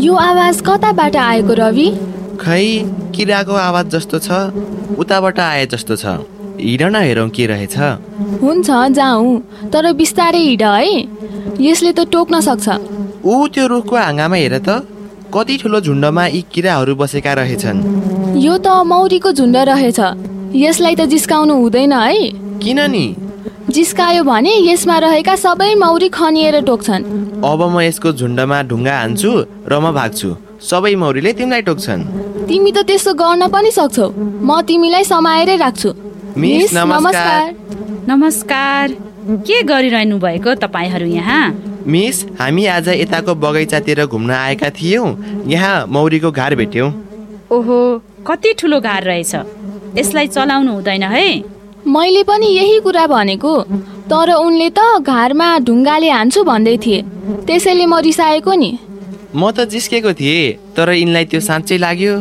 यो आवाज कताबाट आएको रवि? खै किराको आवाज जस्तो छ, उताबाट आए जस्तो छ। हिँड न हेरौँ के रहेछ। हुन्छ जाउँ, तर बिस्तारै हिँड है, यसले त टोक्न सक्छ। त्यो रुखको हाँगामा हेर त, कति ठुलो झुन्डमा यी किराहरू बसेका रहेछन्। यो त मौरीको झुन्ड रहेछ, यसलाई त जिस्काउनु हुँदैन है। किन नि? जिस्कायो भने यसमा रहेका सबै मौरी खनिएर टोक्छन्। अब म यसको झुन्डमा ढुङ्गा हान्छु र म भाग्छु, सबै मौरीले तिमीलाई टोक्छन्। तिमी त त्यसो गर्न पनि सक्छौ, म तिमीलाई समाएरै राख्छु। मिस नमस्कार। नमस्कार। के गरिरहनु भएको तपाईहरू यहाँ? मिस, हामी आज यताको बगैँचातिर घुम्न आएका थियौँ, यहाँ मौरीको घार भेट्यौँ। ओहो, कति ठुलो घार रहेछ, यसलाई चलाउनु हुँदैन है। मैले पनि यही कुरा भनेको, तर उनले त घारमा ढुङ्गाले हान्छु भन्दै थिए, त्यसैले म रिसाएको नि। म त जिस्केको थिएँ, तर यिनलाई त्यो साँच्चै लाग्यो।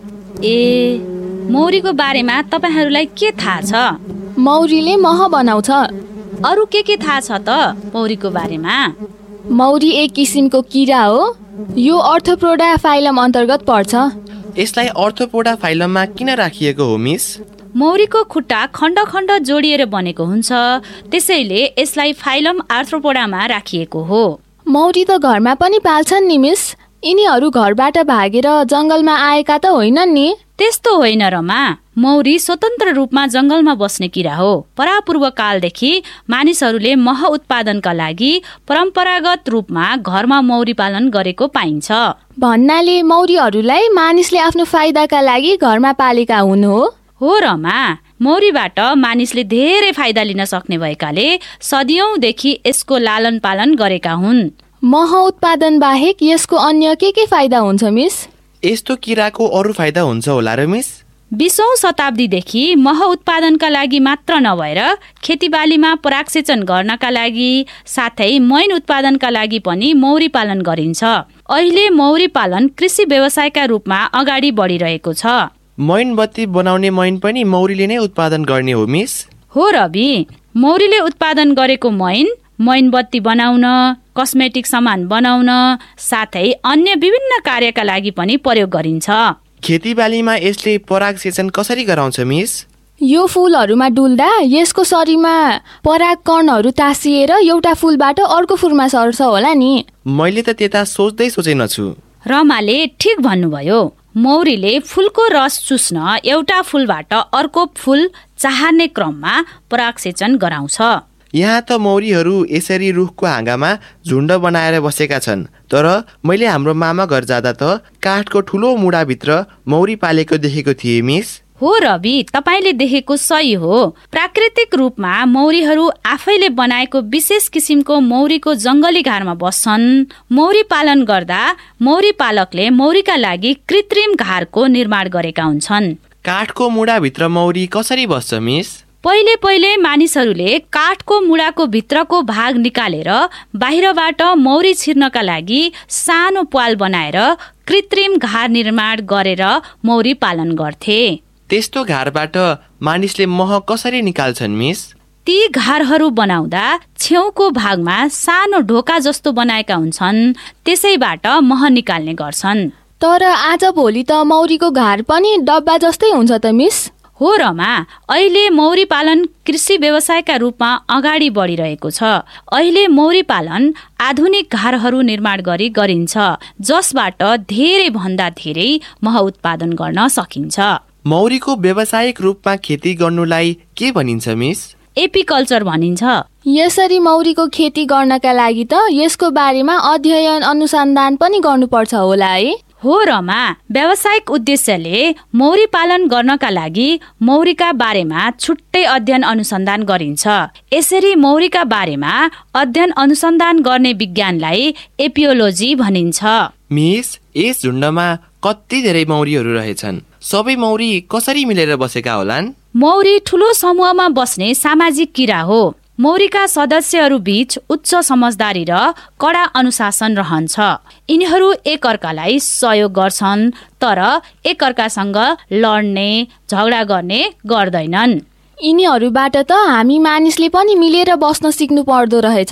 मौरीको बारेमा तपाईहरूलाई के थाहा छ? मौरीले मह बनाउँछ। अरू के थाहा छ त मौरीको बारेमा? मौरी एक किसिमको किरा हो, यो अर्थोपोडा फाइलम अन्तर्गत पर्छ। यसलाई अर्थोपोडा फाइलममा किन राखिएको हो मिस? मौरीको खुट्टा खण्ड खण्ड जोडिएर बनेको हुन्छ, त्यसैले यसलाई फाइलम आर्थ्रोपोडामा राखिएको हो। मौरी त घरमा पनि पाल्छन् नि मिस, यिनीहरू घरबाट भागेर जङ्गलमा आएका त होइनन् नि? त्यस्तो होइन रमा, मौरी स्वतन्त्र रूपमा जङ्गलमा बस्ने किरा हो। परापूर्व कालदेखि मानिसहरूले मह उत्पादनका लागि परम्परागत रूपमा घरमा मौरी पालन गरेको पाइन्छ। भन्नाले मौरीहरूलाई मानिसले आफ्नो फाइदाका लागि घरमा पालेका हुन् हो रमा, मौरीबाट मानिसले धेरै फाइदा लिन सक्ने भएकाले सदियौंदेखि यसको लालन पालन गरेका हुन्। मह उत्पादन बाहेक यसको अन्य के फाइदा हुन्छ मिस? यस्तो किराको अरू फाइदा हुन्छ होला र मिस? 20औं शताब्दीदेखि मह उत्पादनका लागि मात्र नभएर खेतीबालीमा परागसेचन गर्नका लागि साथै मैन उत्पादनका लागि पनि मौरी पालन गरिन्छ। अहिले मौरी पालन कृषि व्यवसायका रूपमा अगाडि बढिरहेको छ। मैनबत्ती बनाउने मैन पनि मौरीले नै उत्पादन गर्ने हो मिस? हो रवि, मौरीले उत्पादन गरेको मैनबत्ती बनाउन, कस्मेटिक सामान बनाउन साथै अन्य विभिन्न कार्यका लागि पनि प्रयोग गरिन्छ। खेतीबालीमा यसले पराग सेचन कसरी गराउँछ मिस? यो फूलहरूमा डुल्दा यसको शरीरमा पराग कणहरू तासिएर एउटा फूलबाट अर्को फूलमा सर्छ होला नि। मैले त त्यता सोचेनछु। रमाले ठिक भन्नुभयो, मौरीले फूलको रस चुस्न एउटा फूलबाट अर्को फूल चाहने क्रममा पराग सेचन गराउँछ। यहाँ त मौरीहरू यसरी रुखको हाँगामा झुन्ड बनाएर बसेका छन्, तर मैले हाम्रो मामा घर जाँदा त काठको ठुलो मुढाभित्र मौरी पालेको देखेको थिएँ मिस। हो रवि, तपाईले देखेको सही हो। प्राकृतिक रूपमा मौरीहरू आफैले बनाएको विशेष किसिमको मौरीको जङ्गली घारमा बस्छन्। मौरी पालन गर्दा मौरी पालकले मौरीका लागि कृत्रिम घारको निर्माण गरेका हुन्छन्। काठको मुढाभित्र मौरी कसरी बस्छ मिस? पहिले मानिसहरूले काठको मुढाको भित्रको भाग निकालेर बाहिरबाट मौरी छिर्नका लागि सानो प्वाल बनाएर कृत्रिम घार निर्माण गरेर मौरी पालन गर्थे। त्यस्तो घारबाट मानिसले मह कसरी निकाल्छन् मिस? ती घारहरू बनाउँदा छेउको भागमा सानो ढोका जस्तो बनाएका हुन्छन्, त्यसैबाट मह निकाल्ने गर्छन्। तर आज भोलि त मौरीको घार पनि डब्बा जस्तै हुन्छ त मिस? हो रमा, अहिले मौरी पालन कृषि व्यवसायका रूपमा अगाडि बढिरहेको छ। अहिले मौरी पालन आधुनिक घारहरू निर्माण गरिन्छ, जसबाट धेरै भन्दा धेरै मह उत्पादन गर्न सकिन्छ। मौरीको व्यावसायिक रूपमा खेती गर्नुलाई के भनिन्छ मिस? एपिकल्चर भनिन्छ। यसरी मौरीको खेती गर्नका लागि त यसको बारेमा अध्ययन अनुसन्धान पनि गर्नुपर्छ होला है? हो रमा, व्यावसायिक उद्देश्यले मौरी पालन गर्नका लागि मौरीका बारेमा छुट्टै अध्ययन अनुसन्धान गरिन्छ। यसरी मौरीका बारेमा अध्ययन अनुसन्धान गर्ने विज्ञानलाई एपियोलोजी भनिन्छ। मिस, यस झुन्डमा कति धेरै मौरीहरू रहेछन्, सबै मौरी कसरी मिलेर बसेका होलान्? मौरी ठुलो समूहमा बस्ने सामाजिक किरा हो। मौरीका सदस्यहरू बीच उच्च समझदारी र कडा अनुशासन रहन्छ। यिनीहरू एकअर्कालाई सहयोग गर्छन्, तर एकअर्कासँग लड्ने झगडा गर्ने गर्दैनन्। यिनीहरूबाट त हामी मानिसले पनि मिलेर बस्न सिक्नु पर्दो रहेछ।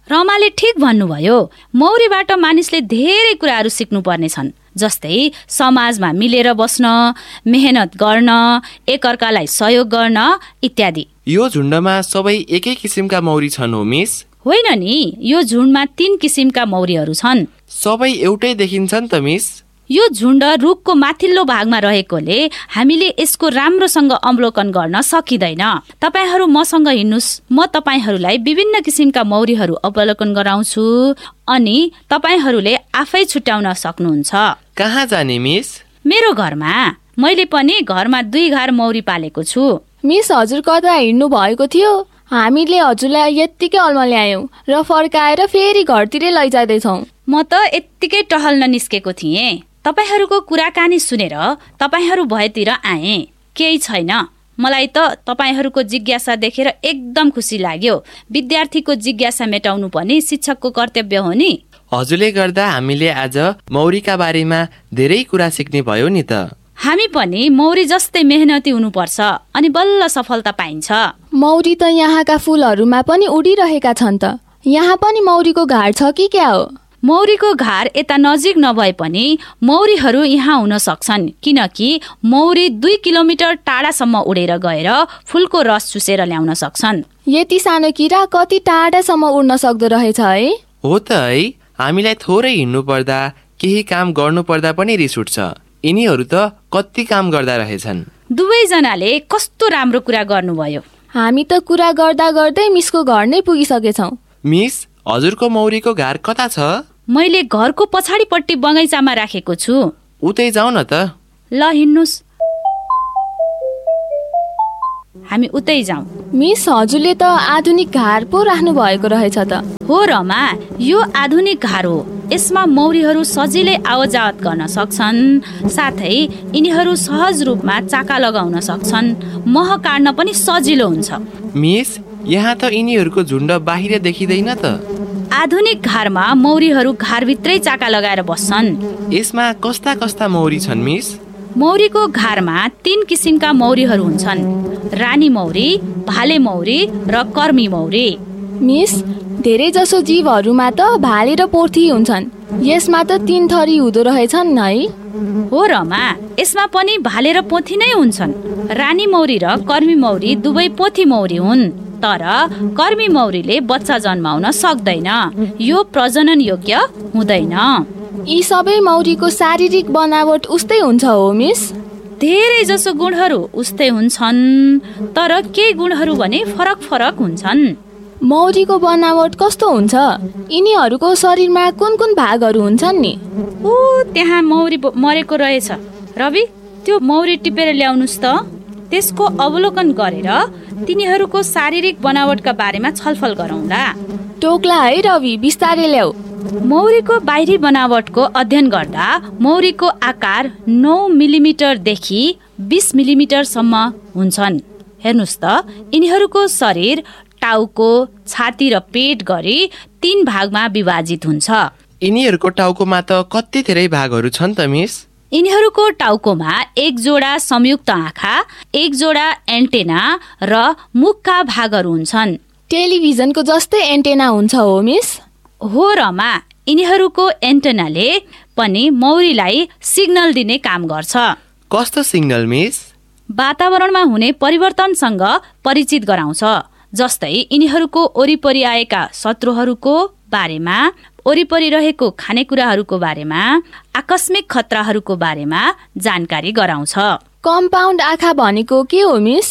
रमाले ठिक भन्नुभयो। मौरीबाट मानिसले धेरै कुराहरू सिक्नु पर्ने छन्, जस्तै समाजमा मिलेर बस्न, मेहनत गर्न, एकअर्कालाई सहयोग गर्न इत्यादि। यो झुण्डमा सबै एकै किसिमका मौरी छन् हो मिस? होइन नि, यो झुण्डमा 3 किसिमका मौरीहरू छन्। सबै एउटै देखिन्छन् त मिस? यो झुण्ड रुखको माथिल्लो भागमा रहेकोले हामीले यसको राम्रोसँग अवलोकन गर्न सकिँदैन। तपाईहरू मसँग हिँड्नुस्, म तपाईहरूलाई विभिन्न किसिमका मौरीहरू अवलोकन गराउँछु अनि तपाईहरूले आफै छुट्याउन सक्नुहुन्छ। कहाँ जाने मिस? मेरो घरमा। मैले पनि घरमा 2 घार मौरी पालेको छु। मिस, हजुर कता हिँड्नु भएको थियो? हामीले हजुरलाई यत्तिकै अल्मल्यायौँ र फर्काएर फेरि घरतिरै लैजाँदैछौँ। म त यत्तिकै टहल्न निस्केको थिएँ। तपाईहरूको कुराकानी सुनेर तपाईहरू भएतिर आएँ। केही छैन। मलाई त तपाईहरूको जिज्ञासा देखेर एकदम खुसी लाग्यो। विद्यार्थीको जिज्ञासा मेटाउनु पनि शिक्षकको कर्तव्य हो नि। हजुरले गर्दा हामीले आज मौरीका बारेमा धेरै कुरा सिक्ने भयो नि त। हामी पनि मौरी जस्तै मेहनती हुनुपर्छ अनि बल्ल सफलता पाइन्छ। मौरी त यहाँका फुलहरूमा पनि उडिरहेका छन् त। यहाँ पनि मौरीको घार छ कि क्या हो? मौरीको घार यता नजिक नभए पनि मौरीहरू यहाँ हुन सक्छन्, किनकि मौरी 2 किलोमिटर टाढासम्म उडेर गएर फुलको रस चुसेर ल्याउन सक्छन्। यति सानो किरा कति टाढासम्म उड्न सक्दो रहेछ है? हो त है। हामीलाई थोरै हिँड्नु पर्दा, केही काम गर्नु पर्दा पनि रिस उठ्छ। यिनीहरू त कति काम गर्दा रहेछन्। दुवैजनाले कस्तो राम्रो कुरा गर्नुभयो। हामी त कुरा गर्दा गर्दै मिसको घर नै पुगिसकेछौँ। मिस, हजुरको मौरीको घार कता छ? मैले घरको पछाडिपट्टि बगैँचामा राखेको छु। उतै जाउँ न त। ल हिँड्नुस्, हामी उतै जाउँ। मिस, हजुरले त आधुनिक घार पो राख्नु भएको रहेछ त। हो रमा, यो आधुनिक घार हो। यसमा मौरीहरू सजिलै आवजावत गर्न सक्छन्, साथै यिनीहरू सहज रूपमा चाका लगाउन सक्छन्। मह काट्न पनि सजिलो हुन्छ। मिस, यहाँ त यिनीहरूको झुण्ड बाहिर देखिँदैन त। आधुनिक घारमा मौरीहरू घारभित्रै चाका लगाएर बस्छन्। यसमा कस्ता कस्ता मौरी छन् मिस? मौरीको घारमा 3 किसिमका मौरीहरू हुन्छन्, रानी मौरी, भाले मौरी र कर्मी मौरी। मिस, धेरै जसो जीवहरूमा त भाले र पोथी हुन्छन्। यसमा त 3 थरी हुँदो रहेछन् है? हो रमा, यसमा पनि भाले र पोथी नै हुन्छन्। रानी मौरी र कर्मी मौरी दुवै पोथी मौरी हुन्, तर कर्मी मौरीले बच्चा जन्माउन सक्दैन। यो प्रजनन योग्य हुँदैन। यी सबै मौरीको शारीरिक बनावट उस्तै हुन्छ हो मिस? धेरै जसो गुणहरू उस्तै हुन्छन्, तर केही गुणहरू भने फरक फरक हुन्छन्। मौरीको बनावट कस्तो हुन्छ? यिनीहरूको शरीरमा कुन कुन भागहरू हुन्छन् नि? त्यहाँ मौरी मरेको रहेछ। रवि, त्यो मौरी टिपेर ल्याउनुस् त। त्यसको अवलोकन गरेर तिनीहरूको शारीरिक बनावटका बारेमा छलफल गरौँला। टोक्ला है रवि, बिस्तारै ल्याऊ। मौरीको बाहिरी बनावटको अध्ययन गर्दा मौरीको आकार 9 मिलिमिटरदेखि 20 मिलिमिटरसम्म हुन्छन्। हेर्नुस् त, यिनीहरूको शरीर टाउको, छाती र पेट गरी 3 भागमा विभाजित हुन्छ। यिनीहरूको टाउकोमा त कति धेरै भागहरू छन् त मिस? यिनीहरूको टाउकोमा 1 जोडा संयुक्त आँखा, 1 जोडा एन्टेना र मुखका भागहरू हुन्छन्। टेलिभिजनको जस्तै एन्टेना हुन्छ हो मिस? हो रमा, यिनीहरूको एन्टेनाले पनि मौरीलाई सिग्नल दिने काम गर्छ। कस्तो सिग्नल मिस? वातावरणमा हुने परिवर्तनसँग परिचित गराउँछ। जस्तै यिनीहरूको वरिपरि आएका शत्रुहरूको बारेमा, वरिपरि रहेको खानेकुराहरूको बारेमा, आकस्मिक खतराहरूको बारेमा जानकारी गराउँछ। कम्पाउन्ड आँखा भनेको के हो मिस?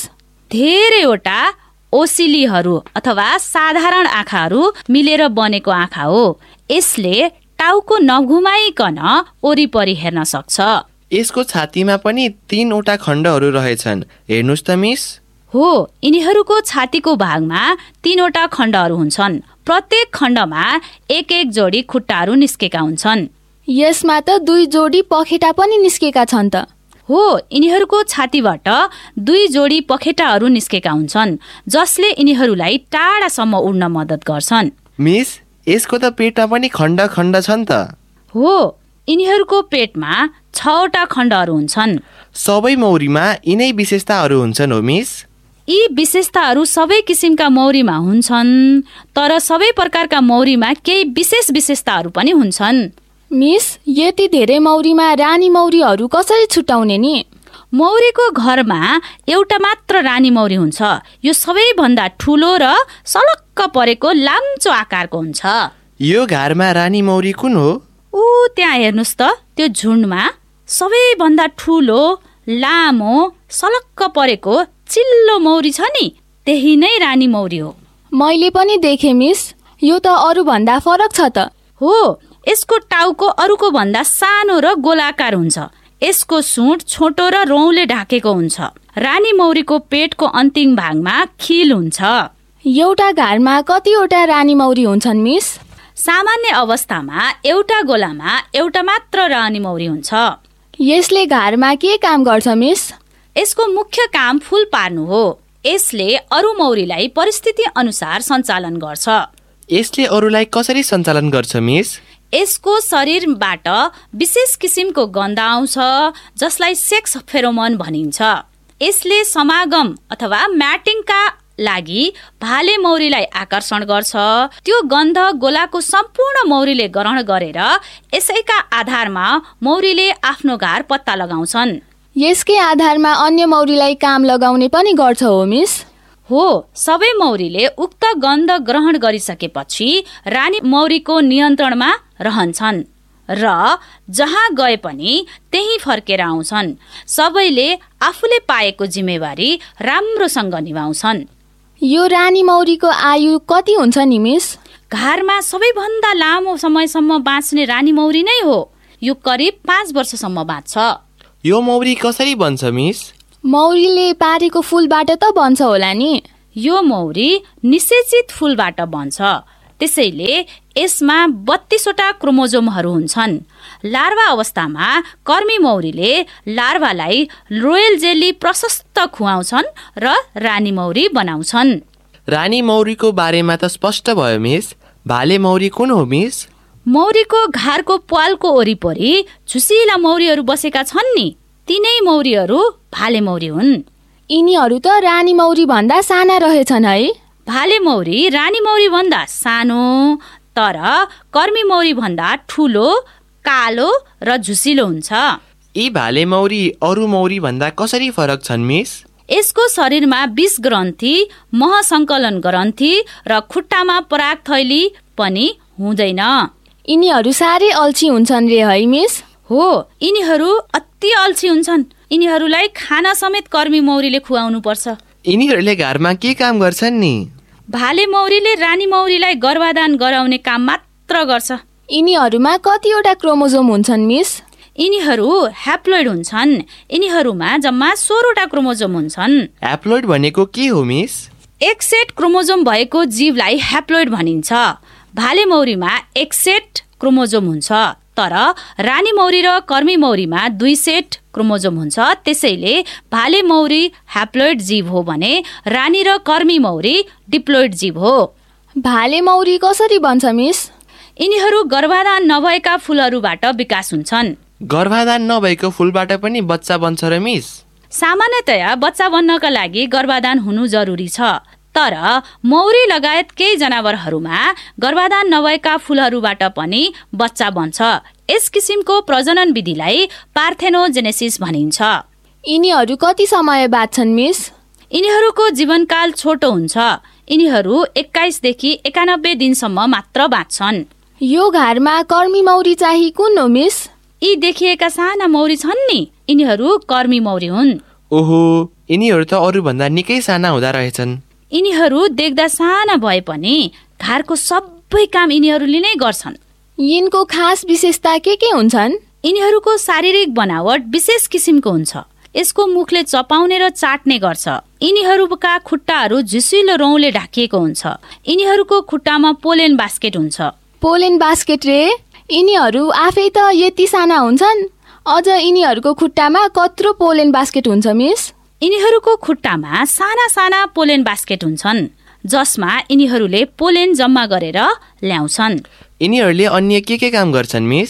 धेरैवटा ओसिलीहरू अथवा साधारण आँखाहरू मिलेर बनेको आँखा हो। यसले टाउको नघुमाइकन वरिपरि हेर्न सक्छ। यसको छातीमा पनि 3 वटा खण्डहरू रहेछन्। हेर्नुस् त मिस। हो, यिनीहरूको छातीको भागमा 3 वटा खण्डहरू हुन्छन्। प्रत्येक खण्डमा 1-1 जोडी खुट्टाहरू निस्केका हुन्छन्। यसमा त 2 जोडी पखेटा पनि निस्केका छन् त। हो, यिनीहरूको छातीबाट 2 जोडी पखेटाहरू निस्केका हुन्छन्, जसले यिनीहरूलाई टाढासम्म उड्न मद्दत गर्छन्। मिस, यसको त पेटमा पनि खण्ड खण्ड छन् त। हो, यिनीहरूको पेटमा 6 वटा खण्डहरू हुन्छन्। सबै मौरीमा यिनै विशेषताहरू हुन्छन् हो मिस? यी विशेषताहरू सबै किसिमका मौरीमा हुन्छन्, तर सबै प्रकारका मौरीमा केही विशेष विशेषताहरू पनि हुन्छन्। मिस, यति धेरै मौरीमा रानी मौरीहरू कसरी छुट्याउने नि? मौरीको घरमा एउटा मात्र रानी मौरी हुन्छ। यो सबैभन्दा ठुलो र सलक्क परेको लाम्चो आकारको हुन्छ। यो घरमा रानी मौरी कुन हो? त्यहाँ हेर्नुहोस् त, त्यो झुन्डमा सबैभन्दा ठुलो लामो सलक्क परेको चिल्लो मौरी छ नि, त्यही नै रानी मौरी हो। मैले पनि देखेँ मिस, यो त अरूभन्दा फरक छ त। हो, यसको टाउको अरूको भन्दा सानो र गोलाकार हुन्छ। यसको सुँड छोटो र रौँले ढाकेको हुन्छ। रानी मौरीको पेटको अन्तिम भागमा खिल हुन्छ। एउटा घरमा कतिवटा रानी मौरी हुन्छन् मिस? सामान्य अवस्थामा एउटा गोलामा एउटा मात्र रानी मौरी हुन्छ। यसले घरमा के काम गर्छ मिस? यसको मुख्य काम फूल पार्नु हो। यसले अरू मौरीलाई परिस्थिति अनुसार सञ्चालन गर्छ। यसले अरूलाई कसरी सञ्चालन गर्छ मिस? यसको शरीरबाट विशेष किसिमको गन्ध आउँछ, जसलाई सेक्स फेरोमोन भनिन्छ। यसले समागम अथवा म्याटिङका लागि भाले मौरीलाई आकर्षण गर्छ। त्यो गन्ध गोलाको सम्पूर्ण मौरीले ग्रहण गरेर यसैका आधारमा मौरीले आफ्नो घर पत्ता लगाउँछन्। यसकै आधारमा अन्य मौरीलाई काम लगाउने पनि गर्छ हो मिस? हो, सबै मौरीले उक्त गन्ध ग्रहण गरिसकेपछि रानी मौरीको नियन्त्रणमा रहन्छन् र जहाँ गए पनि त्यही फर्केर आउँछन्। सबैले आफूले पाएको जिम्मेवारी राम्रोसँग निभाउँछन्। यो रानी मौरीको आयु कति हुन्छ नि मिस? घरमा सबैभन्दा लामो समयसम्म बाँच्ने रानी मौरी नै हो। यो करिब 5 वर्षसम्म बाँच्छ। यो मौरी कसरी बन्छ मिस? मौरीले पारेको फूलबाट त बन्छ होला नि? यो मौरी निषेचित फूलबाट बन्छ। त्यसैले यसमा 32 वटा क्रोमोजोमहरू हुन्छन्। लार्वा अवस्थामा कर्मी मौरीले लार्वालाई रोयल जेली प्रशस्त खुवाउँछन् र रानी मौरी बनाउँछन्। रानी मौरीको बारेमा त स्पष्ट भयो मिस। भाले मौरी कुन हो मिस? मौरीको घारको प्वालको वरिपरि झुसिला मौरीहरू बसेका छन् नि, तिनै मौरीहरू भाले मौरी हुन्। यिनीहरू त रानी मौरी भन्दा साना रहेछन् है? भाले मौरी रानी मौरी भन्दा सानो, तर कर्मी मौरी भन्दा ठुलो, कालो र झुसिलो हुन्छ। यी भाले मौरी अरू मौरी भन्दा कसरी फरक छन् मिस? यसको शरीरमा 20 ग्रन्थि, महसङ्कलन ग्रन्थि र खुट्टामा पराग थैली पनि हुँदैन। यिनीहरू साह्रै अल्छी हुन्छन् रे है मिस? हो, यिनीहरू अति अल्छी हुन्छन्। यिनीहरूलाई खाना समेत कर्मी मौरीले खुवाउनु पर्छ। यिनीहरूले घरमा के काम गर्छन् नि? भाले मौरीले रानी मौरीलाई गर्भाधान गराउने काम मात्र गर्छ। यिनीहरूमा कतिवटा क्रोमोजोम हुन्छन् मिस? यिनीहरू ह्याप्लोइड हुन्छन्। यिनीहरूमा जम्मा 16 वटा क्रोमोजोम हुन्छन्। ह्याप्लोइड भनेको के हो मिस? एक सेट क्रोमोजोम भएको जीवलाई ह्याप्लोइड भनिन्छ। भाले मौरीमा एक सेट क्रोमोजोम हुन्छ, तर रानी मौरी र कर्मी मौरीमा 2 सेट क्रोमोजोम हुन्छ। त्यसैले भाले मौरी ह्याप्लोइड जीव हो भने रानी र कर्मी मौरी डिप्लोइड जीव हो। भाले मौरी कसरी बन्छ मिस? यिनीहरू गर्भाधान नभएका फूलहरूबाट विकास हुन्छन्। गर्भाधान नभएको फूलबाट पनि बच्चा बन्छ र मिस? सामान्यतया बच्चा बन्नका लागि गर्भाधान हुनु जरुरी छ, तर मौरी लगायत केही जनावरहरूमा गर्भाधान नभएका फूलहरूबाट पनि बच्चा बन्छ। यस किसिमको प्रजनन विधिलाई पार्थेनोजेनेसिस भनिन्छ। यिनीहरू कति समय बाँच्छन् मिस? यिनीहरूको जीवनकाल छोटो हुन्छ। यिनीहरू 21 देखि 91 दिनसम्म मात्र बाँच्छन्। यो घरमा कर्मी मौरी चाहिँ कुन हो मिस? यी देखिएका साना मौरी छन् नि, यिनीहरू कर्मी मौरी हुन्। ओहो, यिनीहरू त अरूभन्दा निकै साना हुँदा रहेछन्। यिनीहरू देख्दा साना भए पनि घरको सबै काम यिनीहरूले नै गर्छन्। यिनको खास विशेषता के हुन्छन्? यिनीहरूको शारीरिक बनावट विशेष किसिमको हुन्छ। यसको मुखले चपाउने र चाट्ने गर्छ। यिनीहरूका खुट्टाहरू झुसिलो रौँले ढाकिएको हुन्छ। यिनीहरूको खुट्टामा पोलेन बास्केट हुन्छ। पोलेन बास्केट रे? यिनीहरू आफै त यति साना हुन्छन्, अझ यिनीहरूको खुट्टामा कत्रो पोलेन बास्केट हुन्छ मिस? यिनीहरूको खुट्टामा साना साना पोलेन बास्केट हुन्छन्, जसमा यिनीहरूले पोलेन जम्मा गरेर ल्याउँछन्। यिनीहरूले अन्य के काम गर्छन् मिस?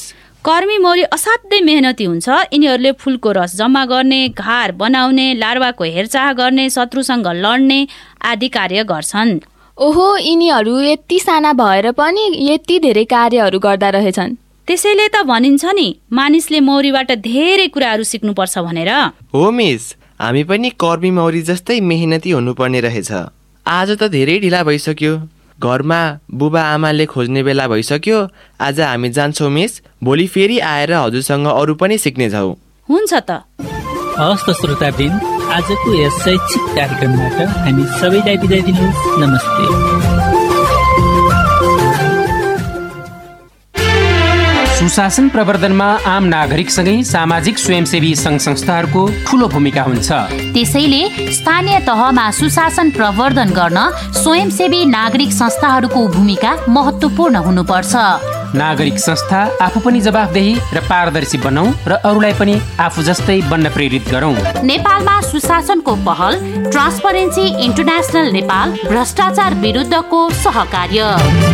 कर्मी मौरी असाध्यै मेहनती हुन्छ। यिनीहरूले फुलको रस जम्मा गर्ने, घार बनाउने, लार्वाको हेरचाह गर्ने, शत्रुसँग लड्ने आदि कार्य गर्छन्। ओहो, यिनीहरू यति साना भएर पनि यति धेरै कार्यहरू गर्दा रहेछन्। त्यसैले त भनिन्छ नि, मानिसले मौरीबाट धेरै कुराहरू सिक्नुपर्छ भनेर। हो मिस, हामी पनि कर्मी मौरी जस्तै मेहनती हुनुपर्ने रहेछ। आज त धेरै ढिला भइसक्यो। घरमा बुबा आमाले खोज्ने बेला भइसक्यो। आज हामी जान्छौँ मिस। भोलि फेरि आएर हजुरसँग अरू पनि सिक्नेछौँ। हुन्छ त। हवस् त श्रोतावृन्द, आजको यस शैक्षिक कार्यक्रमबाट हामी सबैलाई बिदा दिनुहोस्। नमस्ते। सुशासन प्रवर्धनमा आम नागरिकसँगै सामाजिक स्वयंसेवी सङ्घ संस्थाहरूको ठूलो भूमिका हुन्छ। त्यसैले स्थानीय तहमा सुशासन प्रवर्धन गर्न स्वयंसेवी नागरिक संस्थाहरूको भूमिका महत्त्वपूर्ण हुनुपर्छ। नागरिक संस्था आफू पनि जवाफदेही र पारदर्शी बनाऊ र अरूलाई पनि आफू जस्तै बन्न प्रेरित गरौँ। नेपालमा सुशासनको पहल ट्रान्सपरेन्सी इन्टरनेसनल नेपाल भ्रष्टाचार विरुद्धको सहकार्य।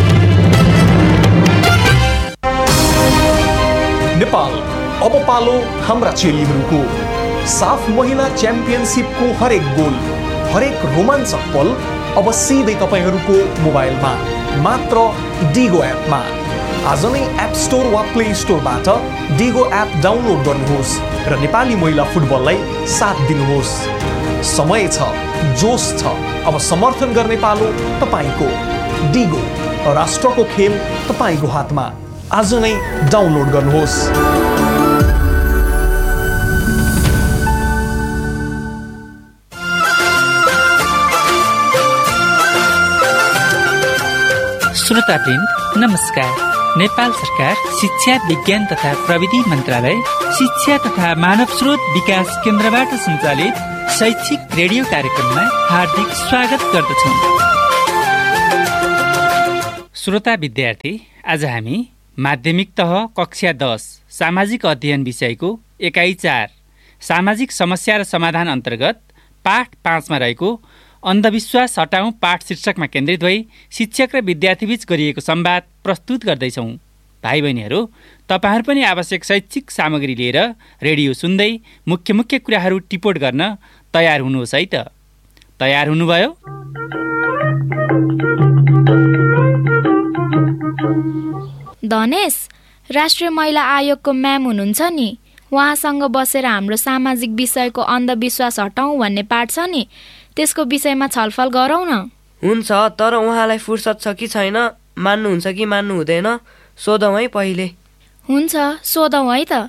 नेपाल अब पालो हाम्रा चेलीहरूको। साफ महिला च्याम्पियनसिपको हरेक गोल, हरेक रोमाञ्चक पल अब सिधै तपाईँहरूको मोबाइलमा, मात्र डिगो एपमा। आज नै एप स्टोर वा प्ले स्टोरबाट डिगो एप डाउनलोड गर्नुहोस् र नेपाली महिला फुटबललाई साथ दिनुहोस्। समय छ, जोस छ, अब समर्थन गर्ने पालो तपाईँको। डिगो, राष्ट्रको खेल तपाईँको हातमा। आज नै डाउनलोड गर्नुहोस्। श्रोतावृन्द नमस्कार। नेपाल सरकार शिक्षा विज्ञान तथा प्रविधि मन्त्रालय शिक्षा तथा मानव स्रोत विकास केन्द्रबाट सञ्चालित शैक्षिक रेडियो कार्यक्रममा हार्दिक स्वागत गर्दछौँ। श्रोता विद्यार्थी, आज हामी माध्यमिक तह कक्षा 10 सामाजिक अध्ययन विषयको एकाइ 4 सामाजिक समस्या र समाधान अन्तर्गत पाठ 5 मा रहेको अन्धविश्वास हटाउँ पाठ शीर्षकमा केन्द्रित भई शिक्षक र विद्यार्थीबीच गरिएको संवाद प्रस्तुत गर्दैछौँ। भाइ बहिनीहरू, तपाईहरू पनि आवश्यक शैक्षिक सामग्री लिएर रेडियो सुन्दै मुख्य मुख्य कुराहरू टिपोट गर्न तयार हुनुहोस् है त। तयार हुनुभयो? धनेश, राष्ट्रिय महिला आयोगको म्याम हुनुहुन्छ नि, उहाँसँग बसेर हाम्रो सामाजिक विषयको अन्धविश्वास हटाउँ भन्ने पाठ छ नि, त्यसको विषयमा छलफल गरौँ न। हुन्छ, तर उहाँलाई फुर्सद छ कि छैन, मान्नुहुन्छ कि मान्नु हुँदैन, सोधौँ है पहिले। हुन्छ, सोधौँ है त।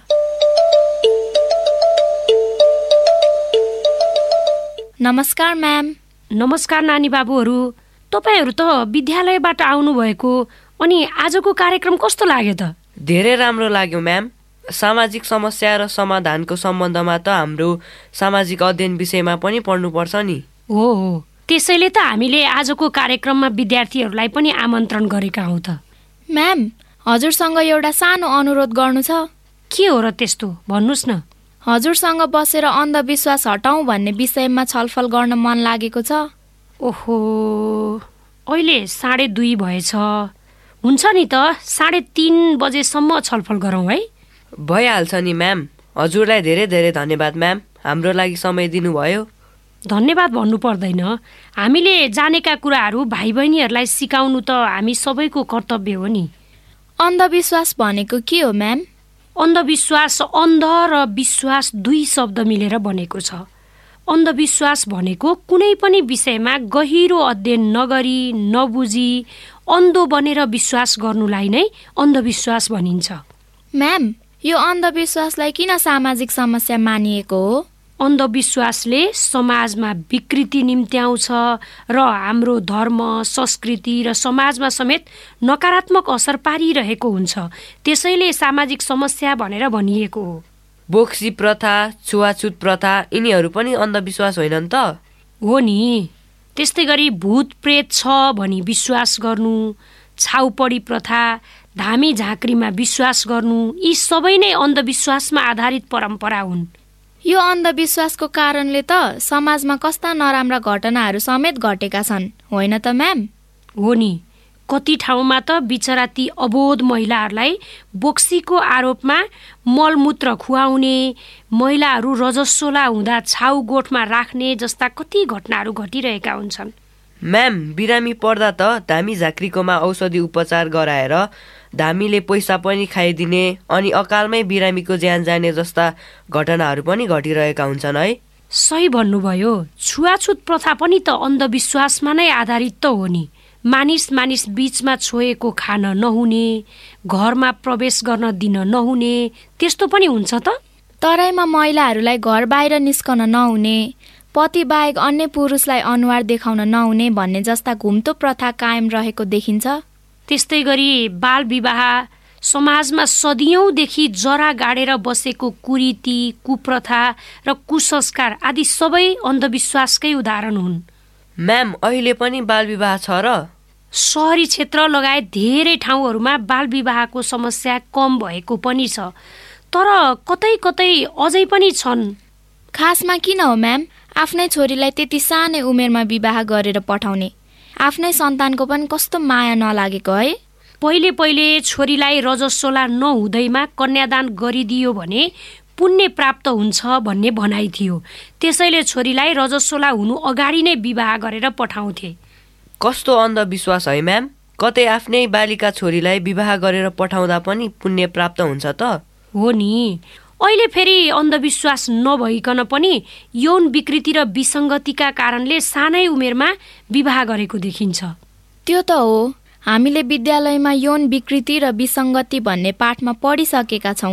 नमस्कार म्याम। नमस्कार नानी बाबुहरू, तपाईहरू त विद्यालयबाट आउनुभएको, अनि आजको कार्यक्रम कस्तो लाग्यो त? धेरै राम्रो लाग्यो म्याम। सामाजिक समस्या र समाधानको सम्बन्धमा त हाम्रो सामाजिक अध्ययन विषयमा पनि पढ्नुपर्छ नि। हो, त्यसैले त हामीले आजको कार्यक्रममा विद्यार्थीहरूलाई पनि आमन्त्रण गरेका हौ त। म्याम, हजुरसँग एउटा सानो अनुरोध गर्नु छ। के हो र त्यस्तो, भन्नुहोस् न। हजुरसँग बसेर अन्धविश्वास हटाउँ भन्ने विषयमा छलफल गर्न मन लागेको छ। ओहो, अहिले 2:30 भएछ। हुन्छ नि त, 3:30 बजेसम्म छलफल गरौँ है। भइहाल्छ नि म्याम। हजुरलाई धेरै धेरै धन्यवाद म्याम, हाम्रो लागि समय दिनुभयो। धन्यवाद भन्नु पर्दैन, हामीले जानेका कुराहरू भाइ बहिनीहरूलाई सिकाउनु त हामी सबैको कर्तव्य हो नि। अन्धविश्वास भनेको के हो म्याम? अन्धविश्वास अन्ध र विश्वास 2 शब्द मिलेर बनेको छ। अन्धविश्वास भनेको कुनै पनि विषयमा गहिरो अध्ययन नगरी नबुझी अन्धो बनेर विश्वास गर्नुलाई नै अन्धविश्वास भनिन्छ। म्याम, यो अन्धविश्वासलाई किन सामाजिक समस्या मानिएको हो? अन्धविश्वासले समाजमा विकृति निम्त्याउँछ र हाम्रो धर्म, संस्कृति र समाजमा समेत नकारात्मक असर पारिरहेको हुन्छ। त्यसैले सामाजिक समस्या भनेर भनिएको हो। बोक्सी प्रथा, छुवाछुत प्रथा, यिनीहरू पनि अन्धविश्वास होइनन् त? हो नि। त्यस्तै गरी भूत प्रेत छ भनी विश्वास गर्नु, छाउपडी प्रथा, धामी झाँक्रीमा विश्वास गर्नु, यी सबै नै अन्धविश्वासमा आधारित परम्परा हुन्। यो अन्धविश्वासको कारणले त समाजमा कस्ता नराम्रा घटनाहरू समेत घटेका छन्, होइन त म्याम? हो नि। कति ठाउँमा त बिचरा ती अबोध महिलाहरूलाई बोक्सीको आरोपमा मलमूत्र खुवाउने, महिलाहरू रजस्वला हुँदा छाउ गोठमा राख्ने जस्ता कति घटनाहरू घटिरहेका हुन्छन्। म्याम, बिरामी पर्दा त धामी झाँक्रीकोमा औषधि उपचार गराएर धामीले पैसा पनि खाइदिने अनि अकालमै बिरामीको ज्यान जाने जस्ता घटनाहरू पनि घटिरहेका हुन्छन् है। सही भन्नुभयो। छुवाछुत प्रथा पनि त अन्धविश्वासमा नै आधारित त हो नि। मानिस बीचमा छोएको खान नहुने, घरमा प्रवेश गर्न दिन नहुने, त्यस्तो पनि हुन्छ त। तराईमा महिलाहरूलाई घर बाहिर निस्कन नहुने, पति बाहेक अन्य पुरुषलाई अनुहार देखाउन नहुने भन्ने जस्ता घुम्तो प्रथा कायम रहेको देखिन्छ। त्यस्तै गरी बाल विवाह समाजमा सदियौंदेखि जरा गाडेर बसेको कुरीति, कुप्रथा र कुसंस्कार आदि सबै अन्धविश्वासकै उदाहरण हुन्। म्याम, अहिले पनि बाल विवाह छ र? शहरी क्षेत्र लगायत धेरै ठाउँहरूमा बाल विवाहको समस्या कम भएको पनि छ, तर कतै कतै अझै पनि छन्। खासमा किन हो म्याम आफ्नै छोरीलाई त्यति सानै उमेरमा विवाह गरेर पठाउने? आफ्नै सन्तानको पनि कस्तो माया नलागेको है। पहिले छोरीलाई रजस्वला नहुँदैमा कन्यादान गरिदियो भने पुण्य प्राप्त हुन्छ भन्ने भनाइ थियो। त्यसैले छोरीलाई रजस्वला हुनु अगाडि नै विवाह गरेर पठाउँथे। कस्तो अन्धविश्वास है म्याम। कतै आफ्नै बालिका छोरीलाई विवाह गरेर पठाउँदा पनि पुण्य प्राप्त हुन्छ त। हो नि। अहिले फेरि अन्धविश्वास नभइकन पनि यौन विकृति र विसङ्गतिका कारणले सानै उमेरमा विवाह गरेको देखिन्छ। त्यो त हो। हामीले विद्यालयमा यौन विकृति र विसङ्गति भन्ने पाठमा पढिसकेका छौँ।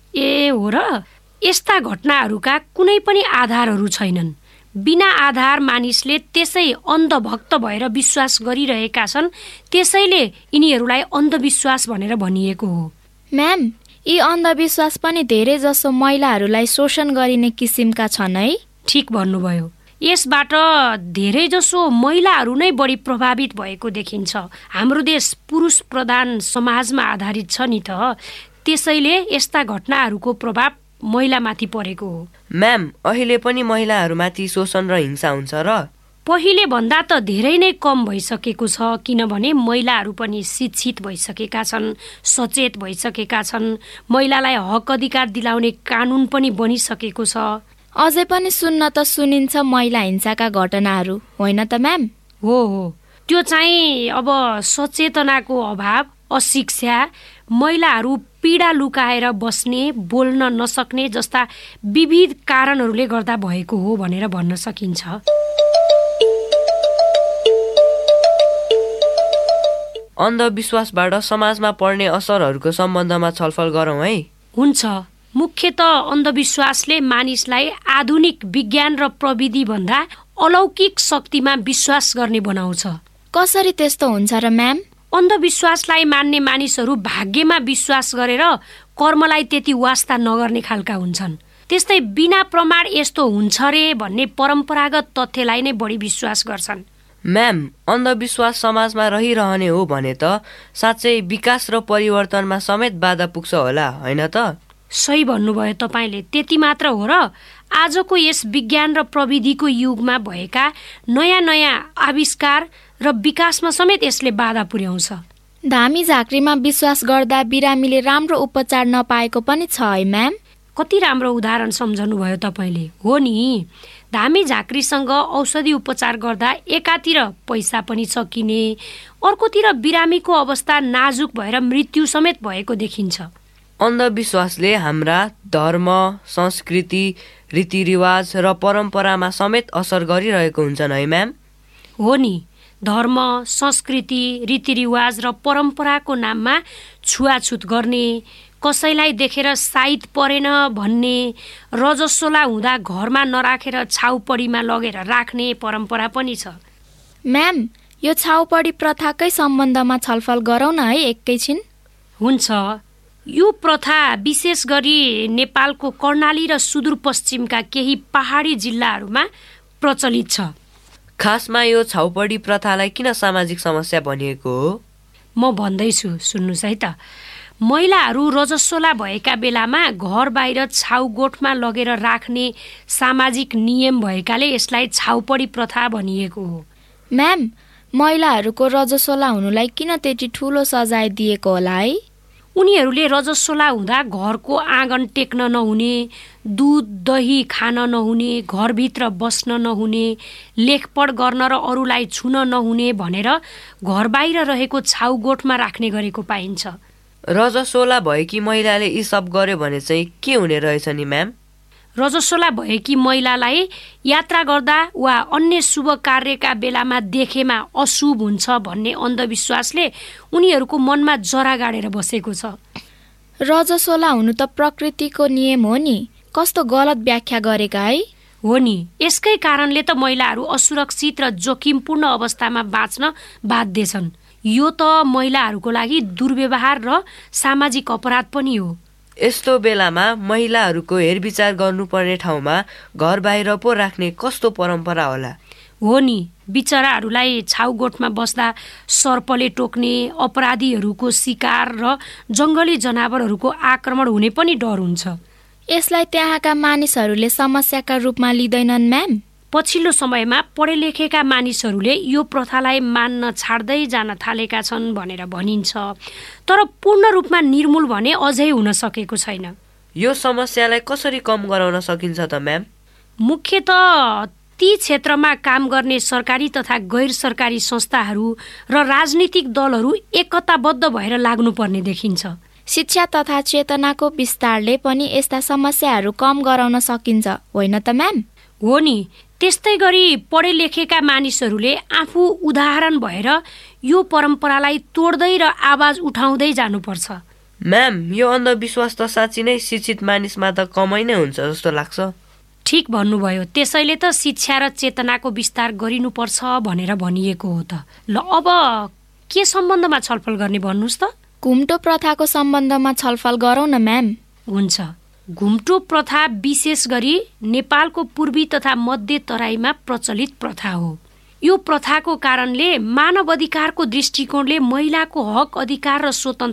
ए हो र? यस्ता घटनाहरूका कुनै पनि आधारहरू छैनन्। बिना आधार मानिसले त्यसै अन्धभक्त भएर विश्वास गरिरहेका छन्। त्यसैले यिनीहरूलाई अन्धविश्वास भनेर भनिएको हो। म्याम, यी अन्धविश्वास पनि धेरै जसो महिलाहरूलाई शोषण गरिने किसिमका छन् है। ठिक भन्नुभयो। यसबाट धेरै जसो महिलाहरू नै बढी प्रभावित भएको देखिन्छ। हाम्रो देश पुरुष प्रधान समाजमा आधारित छ नि त, त्यसैले यस्ता घटनाहरूको प्रभाव महिलामाथि परेको हो। म्याम, अहिले पनि महिलाहरूमाथि शोषण र हिंसा हुन्छ र? पहिले भन्दा त धेरै नै कम भइसकेको छ, किनभने महिलाहरू पनि शिक्षित भइसकेका छन्, सचेत भइसकेका छन्। महिलालाई हक अधिकार दिलाउने कानुन पनि बनिसकेको छ। अझै पनि सुन्न त सुनिन्छ महिला हिंसाका घटनाहरू, होइन त म्याम? हो, त्यो चाहिँ अब सचेतनाको अभाव, अशिक्षा, महिलाहरू पीडा लुकाएर बस्ने, बोल्न नसक्ने जस्ता विविध कारणहरूले गर्दा भएको हो भनेर भन्न सकिन्छ। अन्धविश्वासबाट समाजमा पर्ने असरहरूको सम्बन्धमा छलफल गरौँ है। हुन्छ। मुख्यतः अन्धविश्वासले मानिसलाई आधुनिक विज्ञान र प्रविधि भन्दा अलौकिक शक्तिमा विश्वास गर्ने बनाउँछ। कसरी त्यस्तो हुन्छ र म्याम? अन्धविश्वासलाई मान्ने मानिसहरू भाग्यमा विश्वास गरेर कर्मलाई त्यति वास्ता नगर्ने खालका हुन्छन्। त्यस्तै बिना प्रमाण यस्तो हुन्छ रे भन्ने परम्परागत तथ्यलाई नै बढी विश्वास गर्छन्। म्याम, अन्धविश्वास समाजमा रहिरहने हो भने त साँच्चै विकास र परिवर्तनमा समेत बाधा पुग्छ होला, होइन त? सही भन्नुभयो तपाईँले। त्यति मात्र हो र आजको यस विज्ञान र प्रविधिको युगमा भएका नयाँ नयाँ आविष्कार र विकासमा समेत यसले बाधा पुर्याउँछ। धामी झाँक्रीमा विश्वास गर्दा बिरामीले राम्रो उपचार नपाएको पनि छ है म्याम? कति राम्रो उदाहरण सम्झनु भयो तपाईँले। हो नि, धामी झाँक्रीसँग औषधि उपचार गर्दा एकातिर पैसा पनि सकिने, अर्कोतिर बिरामीको अवस्था नाजुक भएर मृत्यु समेत भएको देखिन्छ। अन्धविश्वासले हाम्रा धर्म, संस्कृति, रीतिरिवाज र परम्परामा समेत असर गरिरहेको हुन्छन् है म्याम? हो नि। धर्म, संस्कृति, रीतिरिवाज र परम्पराको नाममा छुवाछुत गर्ने, कसैलाई देखेर साइत परेन भन्ने, रजस्वला हुँदा घरमा नराखेर छाउपडीमा लगेर राख्ने परम्परा पनि छ। म्याम, यो छाउपडी प्रथाकै सम्बन्धमा छलफल गरौँ न है एकैछिन। हुन्छ। यो प्रथा विशेष गरी नेपालको कर्णाली र सुदूरपश्चिमका केही पहाडी जिल्लाहरूमा प्रचलित छ। खासमा यो छाउपडी प्रथालाई किन सामाजिक समस्या भनिएको हो? म भन्दैछु, सुन्नुहोस् है त। महिलाहरू रजस्वला भएका बेलामा घर बाहिर छाउगोठमा लगेर राख्ने सामाजिक नियम भएकाले यसलाई छाउपडी प्रथा भनिएको हो। म्याम, महिलाहरूको रजस्वला हुनुलाई किन त्यति ठुलो सजाय दिएको होला है? उनीहरूले रजस्वला हुँदा घरको आँगन टेक्न नहुने, दुध दही खान नहुने, घरभित्र बस्न नहुने, लेखपढ गर्न र अरूलाई छुन नहुने भनेर घर बाहिर रहेको छाउगोठमा राख्ने गरेको पाइन्छ। रजस्वला भएकी महिलाले यी सब गर्यो भने चाहिँ के हुने रहेछ नि म्याम? रजस्वला भएकी महिलालाई यात्रा गर्दा वा अन्य शुभ कार्यका बेलामा देखेमा अशुभ हुन्छ भन्ने अन्धविश्वासले उनीहरूको मनमा जरा गाडेर बसेको छ। रजस्वला हुनु त प्रकृतिको नियम हो नि, कस्तो गलत व्याख्या गरेका है? हो नि, यसकै कारणले त महिलाहरू असुरक्षित र जोखिमपूर्ण अवस्थामा बाँच्न बाध्य छन्। यो त महिलाहरूको लागि दुर्व्यवहार र सामाजिक अपराध पनि हो। यस्तो बेलामा महिलाहरूको हेरविचार गर्नुपर्ने ठाउँमा घर बाहिर पो राख्ने कस्तो परम्परा होला? हो नि, बिचराहरूलाई छाउगोठमा बस्दा सर्पले टोक्ने, अपराधीहरूको शिकार र जङ्गली जनावरहरूको आक्रमण हुने पनि डर हुन्छ। यसलाई त्यहाँका मानिसहरूले समस्याका रूपमा लिँदैनन् म्याम? पछिल्लो समयमा पढे लेखेका मानिसहरूले यो प्रथालाई मान्न छाड्दै जान थालेका छन् भनेर भनिन्छ, तर पूर्ण रूपमा निर्मूल भने अझै हुन सकेको छैन। यो समस्यालाई कसरी कम गराउन सकिन्छ त म्याम? मुख्यतः ती क्षेत्रमा काम गर्ने सरकारी तथा गैर सरकारी संस्थाहरू र राजनीतिक दलहरू एकताबद्ध भएर लाग्नुपर्ने देखिन्छ। शिक्षा तथा चेतनाको विस्तारले पनि यस्ता समस्याहरू कम गराउन सकिन्छ, होइन त म्याम? हो नि, त्यस्तै गरी पढे लेखेका मानिसहरूले आफू उदाहरण भएर यो परम्परालाई तोड्दै र आवाज उठाउँदै जानुपर्छ। म्याम, यो अन्धविश्वास त साँच्ची नै शिक्षित मानिसमा त कमै नै हुन्छ जस्तो लाग्छ। ठिक भन्नुभयो, त्यसैले त शिक्षा र चेतनाको विस्तार गरिनुपर्छ भनेर भनिएको हो त। ल अब के सम्बन्धमा छलफल गर्ने भन्नुहोस् त? घुम्टो प्रथाको सम्बन्धमा छलफल गरौँ न म्याम। हुन्छ। घुम्टो प्रथा विशेष गरी नेपालको पूर्वी तथा मध्य तराईमा प्रचलित प्रथा हो। यो प्रथाको कारणले मानव अधिकारको दृष्टिकोणले महिलाको हक अधिकार र स्वतन्त्र